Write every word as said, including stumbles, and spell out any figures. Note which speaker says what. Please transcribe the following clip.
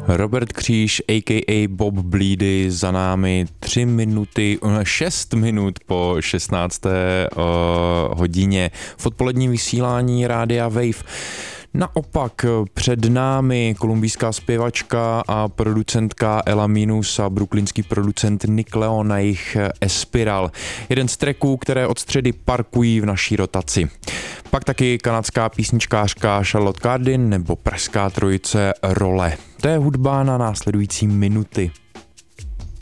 Speaker 1: Robert Kříž, a k a. Bob Bleedy, za námi tři minuty, šest minut po šestnácté hodině v odpoledním vysílání Rádia Wave. Naopak před námi kolumbijská zpěvačka a producentka Ela Minus a brooklynský producent Nick Leon na jejich Espiral. Jeden z tracků, které od středy parkují v naší rotaci. Pak taky kanadská písničkářka Charlotte Cardin nebo pražská trojice Role. To je hudba na následující minuty.